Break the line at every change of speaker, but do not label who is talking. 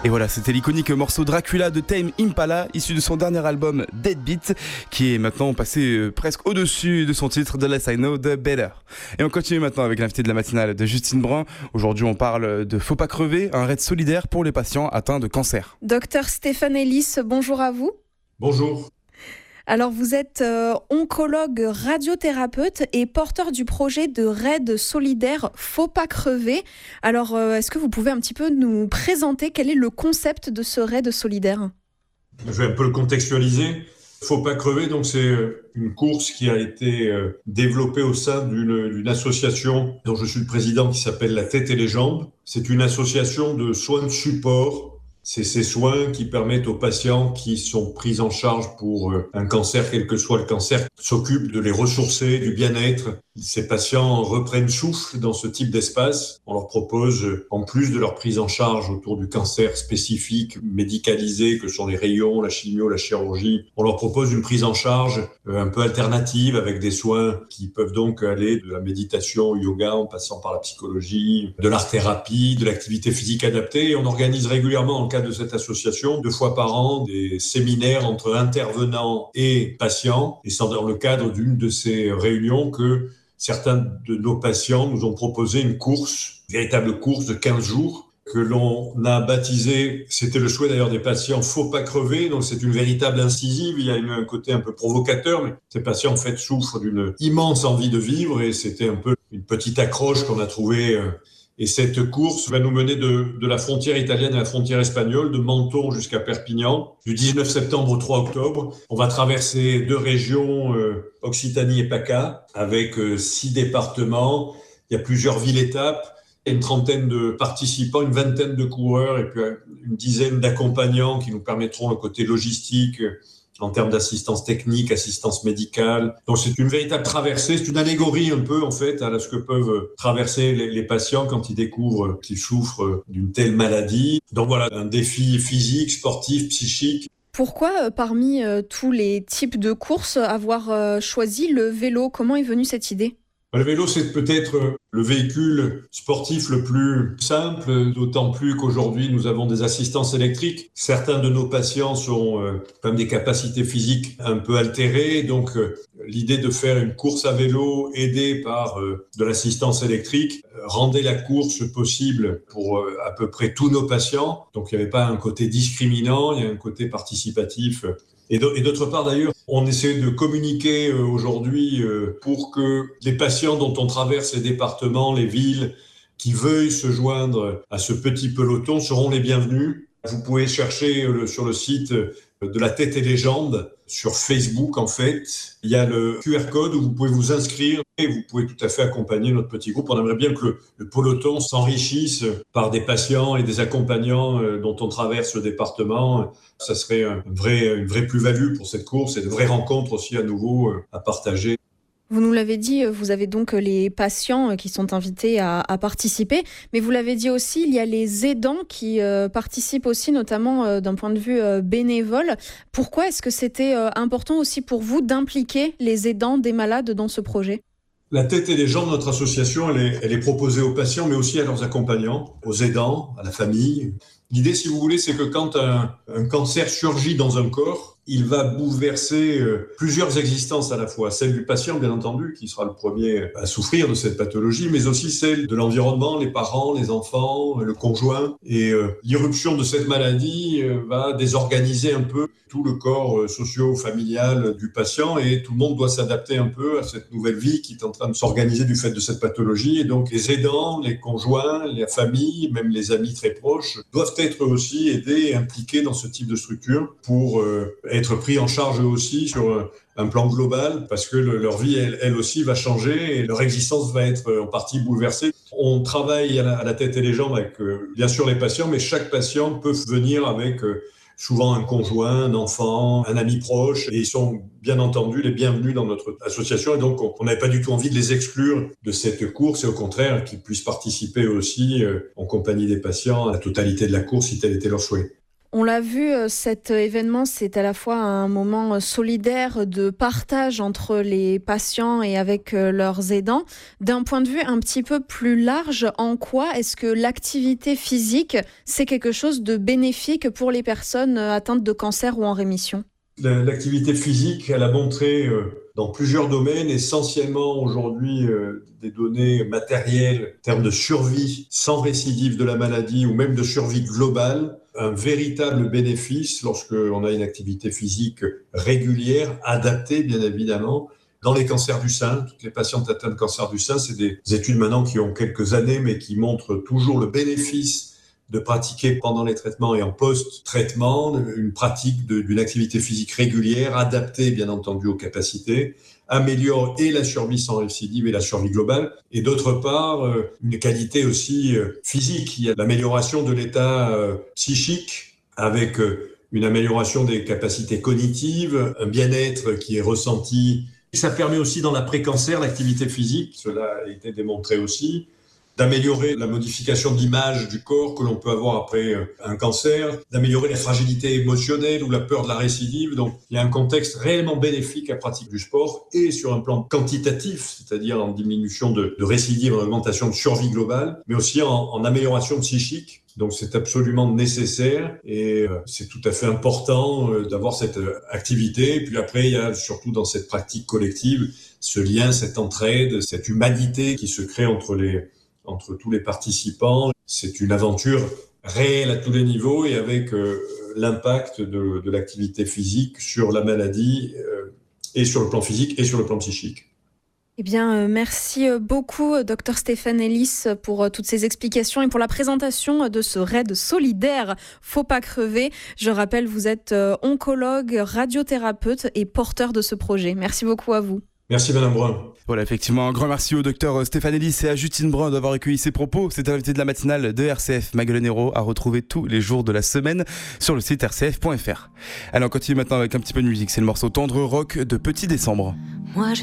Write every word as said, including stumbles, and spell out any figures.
Et voilà, c'était l'iconique morceau Dracula de Tame Impala, issu de son dernier album Deadbeat, qui est maintenant passé euh, presque au-dessus de son titre The Less I Know, The Better. Et on continue maintenant avec l'invité de la matinale de Justine Brun. Aujourd'hui, on parle de Faut pas crever, un raid solidaire pour les patients atteints de cancer.
Docteur Stéphane Ellis, bonjour à vous.
Bonjour.
Alors vous êtes euh, oncologue radiothérapeute et porteur du projet de raid solidaire Faut pas crever. Alors euh, est-ce que vous pouvez un petit peu nous présenter quel est le concept de ce raid solidaire ?
Je vais un peu le contextualiser. Faut pas crever, donc c'est une course qui a été développée au sein d'une, d'une association dont je suis le président qui s'appelle La Tête et les Jambes. C'est une association de soins de support. C'est ces soins qui permettent aux patients qui sont pris en charge pour un cancer, quel que soit le cancer, s'occupent de les ressourcer, du bien-être. Ces patients reprennent souffle dans ce type d'espace. On leur propose, en plus de leur prise en charge autour du cancer spécifique, médicalisé, que sont les rayons, la chimio, la chirurgie, on leur propose une prise en charge un peu alternative avec des soins qui peuvent donc aller de la méditation au yoga en passant par la psychologie, de l'art-thérapie, de l'activité physique adaptée. Et on organise régulièrement, dans le cadre de cette association, deux fois par an, des séminaires entre intervenants et patients. Et c'est dans le cadre d'une de ces réunions que certains de nos patients nous ont proposé une course, une véritable course de quinze jours, que l'on a baptisée, c'était le souhait d'ailleurs des patients, Faut pas crever. Donc c'est une véritable incisive, il y a une, un côté un peu provocateur, mais ces patients en fait souffrent d'une immense envie de vivre et c'était un peu une petite accroche qu'on a trouvée. Et cette course va nous mener de, de la frontière italienne à la frontière espagnole, de Menton jusqu'à Perpignan, du dix-neuf septembre au trois octobre. On va traverser deux régions, euh, Occitanie et PACA, avec euh, six départements. Il y a plusieurs villes-étapes. Il y a une trentaine de participants, une vingtaine de coureurs et puis une dizaine d'accompagnants qui nous permettront le côté logistique, en termes d'assistance technique, assistance médicale. Donc c'est une véritable traversée, c'est une allégorie un peu en fait à ce que peuvent traverser les, les patients quand ils découvrent qu'ils souffrent d'une telle maladie. Donc voilà, un défi physique, sportif, psychique.
Pourquoi euh, parmi euh, tous les types de courses avoir euh, choisi le vélo ? Comment est venue cette idée ?
Le vélo, c'est peut-être le véhicule sportif le plus simple, d'autant plus qu'aujourd'hui, nous avons des assistances électriques. Certains de nos patients sont euh, quand même des capacités physiques un peu altérées. Donc, euh, l'idée de faire une course à vélo aidée par euh, de l'assistance électrique euh, rendait la course possible pour euh, à peu près tous nos patients. Donc, il n'y avait pas un côté discriminant, il y a un côté participatif. Et d'autre part, d'ailleurs, on essaie de communiquer aujourd'hui pour que les patients dont on traverse les départements, les villes, qui veuillent se joindre à ce petit peloton seront les bienvenus. Vous pouvez chercher sur le site de La Tête et les Jambes, sur Facebook en fait. Il y a le Q R code où vous pouvez vous inscrire et vous pouvez tout à fait accompagner notre petit groupe. On aimerait bien que le, le peloton s'enrichisse par des patients et des accompagnants dont on traverse le département. Ça serait un vrai, une vraie plus-value pour cette course et de vraies rencontres aussi à nouveau à partager.
Vous nous l'avez dit, vous avez donc les patients qui sont invités à, à participer, mais vous l'avez dit aussi, il y a les aidants qui euh, participent aussi, notamment euh, d'un point de vue euh, bénévole. Pourquoi est-ce que c'était euh, important aussi pour vous d'impliquer les aidants des malades dans ce projet ?
La Tête et les Jambes, notre association, elle est, elle est proposée aux patients, mais aussi à leurs accompagnants, aux aidants, à la famille. L'idée, si vous voulez, c'est que quand un, un cancer surgit dans un corps, il va bouleverser euh, plusieurs existences à la fois. Celle du patient, bien entendu, qui sera le premier à souffrir de cette pathologie, mais aussi celle de l'environnement, les parents, les enfants, le conjoint. Et euh, l'irruption de cette maladie euh, va désorganiser un peu tout le corps euh, socio-familial du patient et tout le monde doit s'adapter un peu à cette nouvelle vie qui est en train de s'organiser du fait de cette pathologie. Et donc les aidants, les conjoints, la famille, même les amis très proches, doivent être aussi aidés et impliqués dans ce type de structure pour euh, être pris en charge eux aussi sur un plan global parce que le, leur vie, elle, elle aussi, va changer et leur existence va être en partie bouleversée. On travaille à la, à la tête et les jambes avec, euh, bien sûr, les patients, mais chaque patient peut venir avec euh, souvent un conjoint, un enfant, un ami proche et ils sont bien entendu les bienvenus dans notre association et donc on n'avait pas du tout envie de les exclure de cette course et au contraire qu'ils puissent participer aussi euh, en compagnie des patients à la totalité de la course si tel était leur souhait.
On l'a vu, cet événement, c'est à la fois un moment solidaire de partage entre les patients et avec leurs aidants. D'un point de vue un petit peu plus large, en quoi est-ce que l'activité physique, c'est quelque chose de bénéfique pour les personnes atteintes de cancer ou en rémission ?
L'activité physique, elle a montré dans plusieurs domaines, essentiellement aujourd'hui des données matérielles en termes de survie sans récidive de la maladie ou même de survie globale, un véritable bénéfice lorsqu'on a une activité physique régulière, adaptée bien évidemment. Dans les cancers du sein, toutes les patientes atteintes de cancer du sein, c'est des études maintenant qui ont quelques années mais qui montrent toujours le bénéfice de pratiquer pendant les traitements et en post-traitement une pratique de, d'une activité physique régulière, adaptée bien entendu aux capacités, améliore et la survie sans récidive et la survie globale, et d'autre part, une qualité aussi physique. Il y a l'amélioration de l'état psychique avec une amélioration des capacités cognitives, un bien-être qui est ressenti. Ça permet aussi dans l'après-cancer, l'activité physique, cela a été démontré aussi, d'améliorer la modification d'image du corps que l'on peut avoir après un cancer, d'améliorer la fragilité émotionnelle ou la peur de la récidive. Donc, il y a un contexte réellement bénéfique à la pratique du sport et sur un plan quantitatif, c'est-à-dire en diminution de, de récidive, en augmentation de survie globale, mais aussi en, en amélioration psychique. Donc, c'est absolument nécessaire et euh, c'est tout à fait important euh, d'avoir cette euh, activité. Et puis après, il y a surtout dans cette pratique collective ce lien, cette entraide, cette humanité qui se crée entre les entre tous les participants. C'est une aventure réelle à tous les niveaux et avec euh, l'impact de, de l'activité physique sur la maladie euh, et sur le plan physique et sur le plan psychique.
Eh bien, euh, merci beaucoup, docteur Stéphane Ellis, pour euh, toutes ces explications et pour la présentation de ce raid solidaire Faut pas crever. Je rappelle, vous êtes euh, oncologue, radiothérapeute et porteur de ce projet. Merci beaucoup à vous.
Merci Madame Brun.
Voilà, effectivement, un grand merci au docteur Stéphane Ellis et à Justine Brun d'avoir recueilli ces propos. C'était l'invité de la matinale de R C F, Maguelone Hérault, à retrouver tous les jours de la semaine sur le site r c f point f r. Allez, on continue maintenant avec un petit peu de musique. C'est le morceau Tendre Rock de Petit Décembre.
Moi, je